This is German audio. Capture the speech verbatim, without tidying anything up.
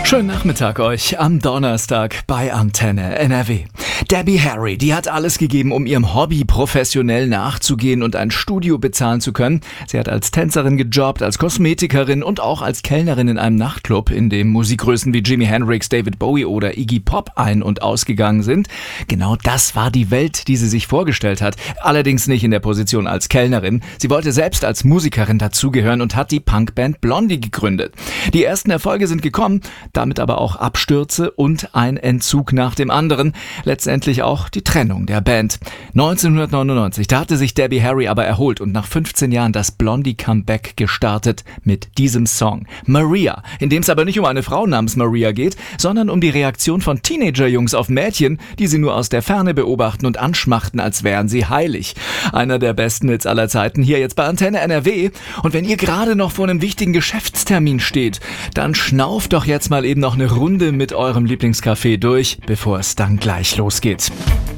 Schönen Nachmittag euch am Donnerstag bei Antenne N R W. Debbie Harry, die hat alles gegeben, um ihrem Hobby professionell nachzugehen und ein Studio bezahlen zu können. Sie hat als Tänzerin gejobbt, als Kosmetikerin und auch als Kellnerin in einem Nachtclub, in dem Musikgrößen wie Jimi Hendrix, David Bowie oder Iggy Pop ein- und ausgegangen sind. Genau das war die Welt, die sie sich vorgestellt hat. Allerdings nicht in der Position als Kellnerin. Sie wollte selbst als Musikerin dazugehören und hat die Punkband Blondie gegründet. Die ersten Erfolge sind gekommen, damit aber auch Abstürze und ein Entzug nach dem anderen. Letztendlich auch die Trennung der Band. neunzehnhundertneunundneunzig, da hatte sich Debbie Harry aber erholt und nach fünfzehn Jahren das Blondie-Comeback gestartet mit diesem Song Maria, in dem es aber nicht um eine Frau namens Maria geht, sondern um die Reaktion von Teenager-Jungs auf Mädchen, die sie nur aus der Ferne beobachten und anschmachten, als wären sie heilig. Einer der besten Hits aller Zeiten hier jetzt bei Antenne N R W. Und wenn ihr gerade noch vor einem wichtigen Geschäftstermin steht, dann schnauft doch jetzt mal eben noch eine Runde mit eurem Lieblingscafé durch, bevor es dann gleich losgeht.